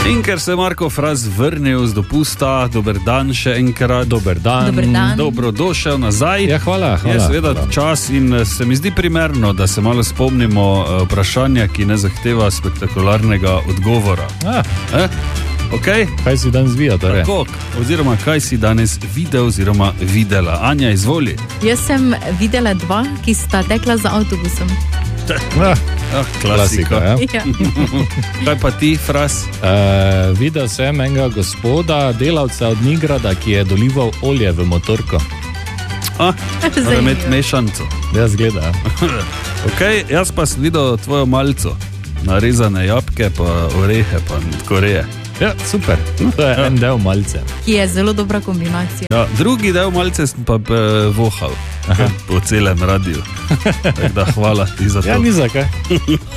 In ker se je Marko Fras vrnil z dopusta, dober dan še enkrat. Dober dan. Dobrodošel nazaj. Ja, hvala. Je seveda čas in se mi zdi primerno, da se malo spomnimo vprašanja, ki ne zahteva spektakularnega odgovora. Okay? Kaj si danes videl? Torej? Oziroma, kaj si danes videl oziroma videla? Anja, izvoli. Jaz sem videla 2, ki sta tekla za avtobusom. Klasika. Ja. Kaj pa ti, Fras? Videl sem enega gospoda, delavca od Nigrada, ki je dolival olje v motorko. Mora imeti mešanco. Jaz gleda. Okay, jaz pa sem videl tvojo malico. Narezane jabolke, pa orehe, pa koreje. Ja, super. To je en del malice. Ki je zelo dobra kombinacija. Ja, drugi del malice sem pa vohal po celem radiju. Tako da hvala ti za to. Ja, ni zakaj.